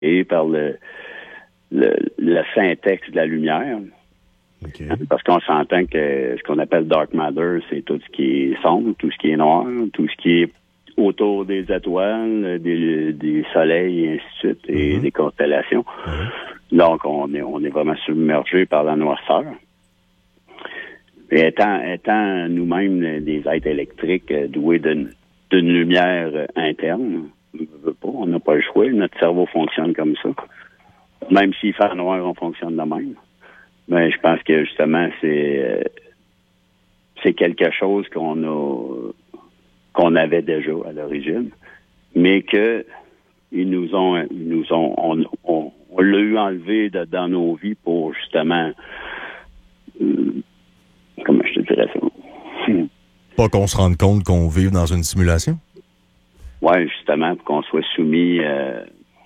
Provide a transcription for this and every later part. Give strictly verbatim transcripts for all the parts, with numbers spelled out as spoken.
et par le, le, le syntaxe de la lumière. Okay. Parce qu'on s'entend que ce qu'on appelle dark matter, c'est tout ce qui est sombre, tout ce qui est noir, tout ce qui est autour des étoiles, des, des soleils, et ainsi de suite, et mm-hmm. des constellations. Mm-hmm. Donc, on est, on est vraiment submergé par la noirceur. Et étant, étant nous-mêmes des êtres électriques doués d'une, d'une lumière interne, on veut pas, on n'a pas le choix, notre cerveau fonctionne comme ça. Même s'il fait noir, on fonctionne de même. Mais je pense que justement, c'est c'est quelque chose qu'on a qu'on avait déjà à l'origine, mais que ils nous ont ils nous ont on, on, on l'a eu enlevé de, dans nos vies pour justement euh, comment je te dirais ça? Pas qu'on se rende compte qu'on vive dans une simulation? Oui, justement, pour qu'on soit soumis euh,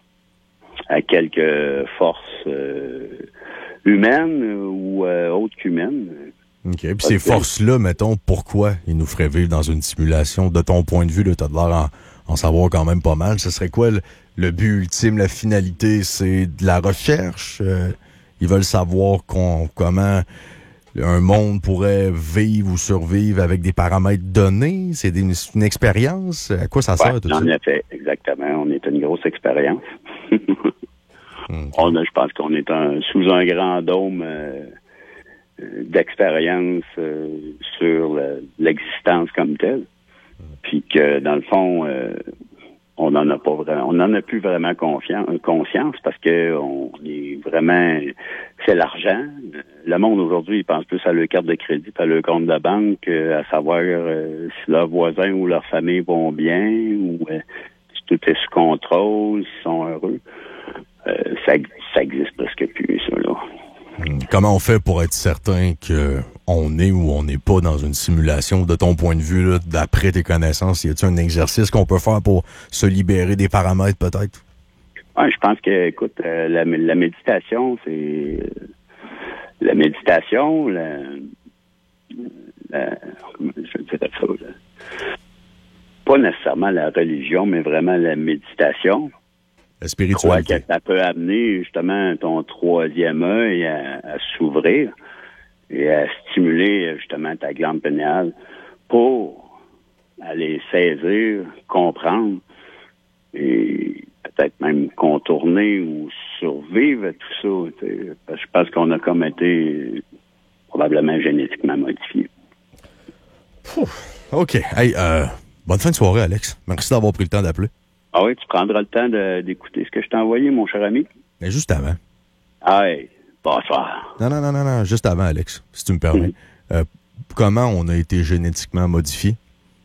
à quelques forces euh, humaines ou euh, autres qu'humaines. OK. Puis ces forces-là, mettons, pourquoi ils nous feraient vivre dans une simulation? De ton point de vue, tu as l'air en, en savoir quand même pas mal. Ce serait quoi le, le but ultime, la finalité? C'est de la recherche? Euh, ils veulent savoir qu'on, comment un monde pourrait vivre ou survivre avec des paramètres donnés? C'est des, une expérience? À quoi ça ouais, sert tout ça? En effet, exactement. On est une grosse expérience. Okay. On a, je pense qu'on est un, sous un grand dôme euh, d'expérience euh, sur le, l'existence comme telle. Mm. Puis que, dans le fond, euh, on n'en a pas vraiment, on n'en a plus vraiment confiance, conscience parce que on est vraiment, c'est l'argent. Le monde aujourd'hui, il pense plus à leur carte de crédit, à leur compte de banque, à savoir euh, si leurs voisins ou leur famille vont bien ou euh, si tout est sous contrôle, s'ils sont heureux. Euh, ça, ça existe presque plus, ça, là. Comment on fait pour être certain qu'on est ou on n'est pas dans une simulation? De ton point de vue, là, d'après tes connaissances, y a-t-il un exercice qu'on peut faire pour se libérer des paramètres, peut-être? Ouais, je pense que, écoute, euh, la, la méditation, c'est... Euh, la méditation, la... la comment je dirais ça? Là? Pas nécessairement la religion, mais vraiment la méditation. La spiritualité. Je crois que ça peut amener justement ton troisième œil à, à s'ouvrir et à stimuler justement ta glande pinéale pour aller saisir, comprendre et peut-être même contourner ou survivre à tout ça. Parce que je pense qu'on a comme été probablement génétiquement modifié. OK. Hey, euh, bonne fin de soirée, Alex. Merci d'avoir pris le temps d'appeler. Ah oui, tu prendras le temps de, d'écouter ce que je t'ai envoyé, mon cher ami? Mais juste avant. Ah oui, bonsoir. Non, non, non, non, non, juste avant, Alex, si tu me permets. Mm-hmm. Euh, comment on a été génétiquement modifié?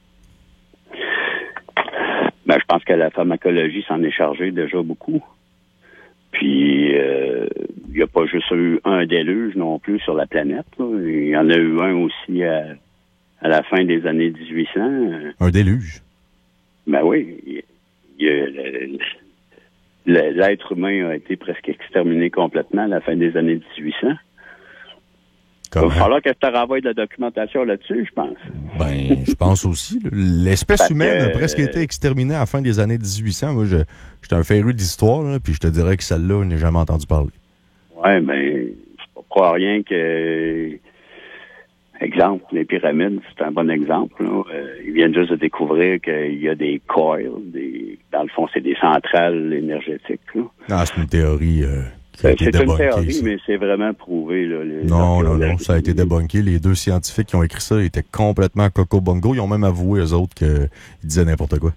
Ben, je pense que la pharmacologie s'en est chargée déjà beaucoup. Puis, il euh, n'y a pas juste eu un déluge non plus sur la planète. Là. Il y en a eu un aussi à, à la fin des années dix-huit cents. Un déluge? Ben oui. Il, il, le, le, l'être humain a été presque exterminé complètement à la fin des années dix-huit cents. Il va falloir que je te renvoie de la documentation là-dessus, je pense. Ben, je pense aussi. L'espèce Parce humaine que, a presque euh, été exterminée à la fin des années dix-huit cents. Moi, je, j'étais un féru d'histoire, là, puis je te dirais que celle-là, je n'ai jamais entendu parler. Oui, ben, je ne crois rien que... Exemple, les pyramides, c'est un bon exemple. Là. Euh, ils viennent juste de découvrir qu'il y a des coils, des, dans le fond, c'est des centrales énergétiques. Là. Ah, c'est une théorie... Euh... C'est une théorie, ça. Mais c'est vraiment prouvé. Là, les non, non, non, ça a été débunké. Les deux scientifiques qui ont écrit ça étaient complètement coco-bongo. Ils ont même avoué, eux autres, qu'ils disaient n'importe quoi.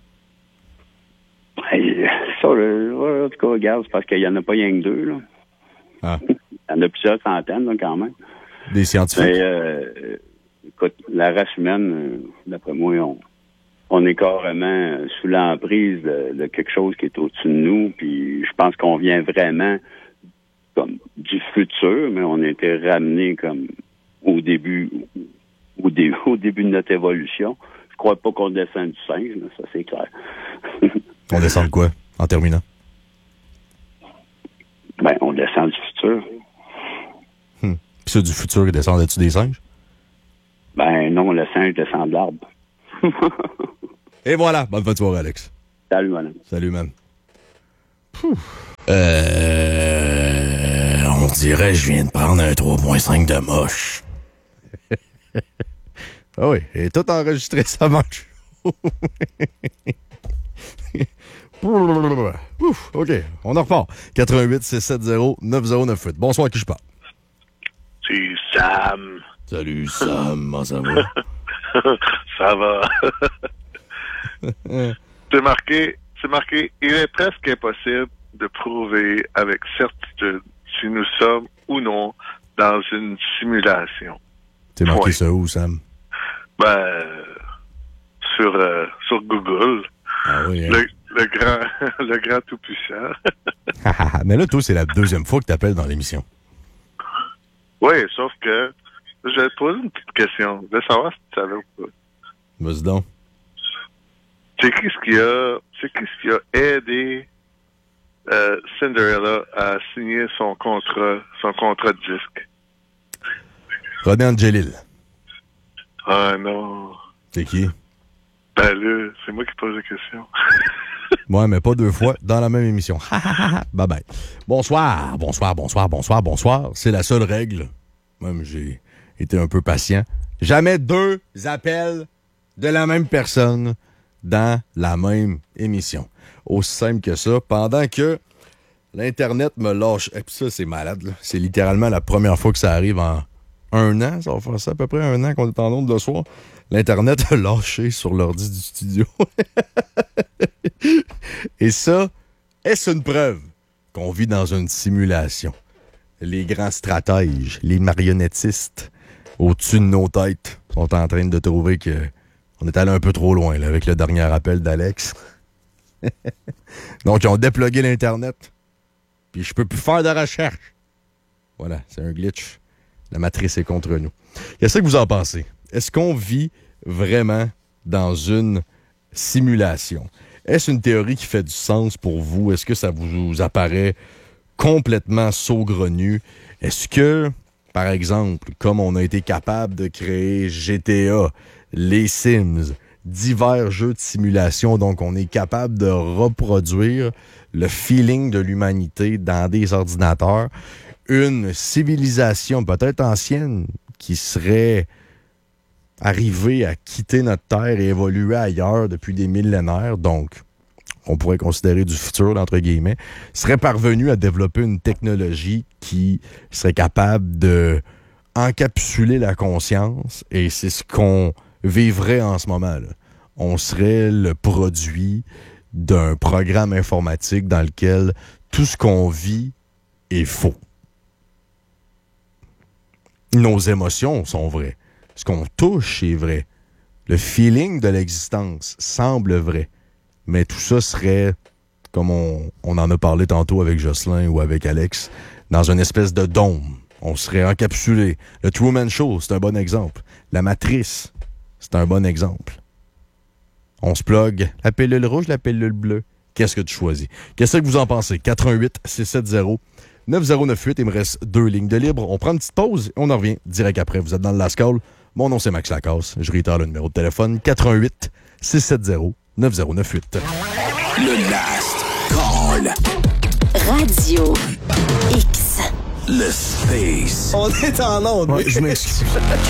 Ça, là, en tout cas, regarde, c'est parce qu'il n'y en a pas rien que deux. Là. Ah. Il y en a plusieurs centaines, là, quand même. Des scientifiques? Mais, euh, écoute, la race humaine, d'après moi, on, on est carrément sous l'emprise de, de quelque chose qui est au-dessus de nous. Puis je pense qu'on vient vraiment comme du futur, mais on a été ramené comme au début, au, dé, au début de notre évolution. Je crois pas qu'on descend du singe, mais ça c'est clair. On descend de quoi, en terminant? Ben, on descend du futur. Hum. Puis ceux du futur, ils descendent-tu des singes? Ben non, le singe descend de l'arbre. Et voilà, bonne fin de soirée, Alex. Salut, madame. Salut, man. Euh, on dirait que je viens de prendre un trois virgule cinq de moche. Ah oui, et tout enregistré, ça marche. Ouf, OK, on en repart. quatre un huit six sept zéro neuf zéro neuf huit. Bonsoir, à qui je parle? C'est Sam. Salut, Sam, comment ça va? Ça va. c'est marqué, c'est marqué, il est presque impossible de prouver avec certitude si nous sommes ou non dans une simulation. T'es marqué ouais. Ça où, Sam? Ben, sur, euh, sur Google. Ah oui, hein? le, le grand, le grand tout-puissant. Mais là, toi, c'est la deuxième fois que t'appelles dans l'émission. Oui, sauf que je vais te poser une petite question. Je veux savoir si tu savais ou pas. Vas-y donc. C'est qui ce qui a, c'est qui ce qui a aidé euh, Cinderella à signer son contrat, son contrat de disque? René Angelil. Ah non. C'est qui? Ben là, c'est moi qui pose la question. Ouais, mais pas deux fois dans la même émission. Bye bye. Bonsoir, bonsoir, bonsoir, bonsoir, bonsoir. C'est la seule règle. Même j'ai été un peu patient. Jamais deux appels de la même personne dans la même émission. Aussi simple que ça. Pendant que l'Internet me lâche. Et puis ça, c'est malade, là. C'est littéralement la première fois que ça arrive en un an. Ça va faire ça à peu près un an qu'on est en onde le soir. L'Internet a lâché sur l'ordi du studio. Et ça, est-ce une preuve qu'on vit dans une simulation? Les grands stratèges, les marionnettistes au-dessus de nos têtes sont en train de trouver que on est allé un peu trop loin là, avec le dernier appel d'Alex. Donc, ils ont déplugué l'Internet. Puis je peux plus faire de recherche. Voilà, c'est un glitch. La matrice est contre nous. Qu'est-ce que vous en pensez? Est-ce qu'on vit vraiment dans une simulation? Est-ce une théorie qui fait du sens pour vous? Est-ce que ça vous apparaît complètement saugrenu? Est-ce que, par exemple, comme on a été capable de créer G T A, les Sims, divers jeux de simulation, donc on est capable de reproduire le feeling de l'humanité dans des ordinateurs, une civilisation peut-être ancienne qui serait arrivée à quitter notre Terre et évoluer ailleurs depuis des millénaires, donc on pourrait considérer du futur, entre guillemets, serait parvenu à développer une technologie qui serait capable de encapsuler la conscience, et c'est ce qu'on vivrait en ce moment, là. On serait le produit d'un programme informatique dans lequel tout ce qu'on vit est faux. Nos émotions sont vraies. Ce qu'on touche est vrai. Le feeling de l'existence semble vrai. Mais tout ça serait, comme on, on en a parlé tantôt avec Jocelyn ou avec Alex, dans une espèce de dôme. On serait encapsulé. Le Truman Show, c'est un bon exemple. La Matrice, c'est un bon exemple. On se plug la pilule rouge, la pilule bleue. Qu'est-ce que tu choisis? Qu'est-ce que vous en pensez? quatre un huit six sept zéro neuf zéro neuf huit. Il me reste deux lignes de libre. On prend une petite pause et on en revient direct après. Vous êtes dans le Last Call. Mon nom, c'est Max Lacasse. Je réitère le numéro de téléphone quatre un huit six sept zéro neuf zéro neuf huit. Le Last Call. Radio X. Le Space. On est en onde. Ouais, je m'excuse.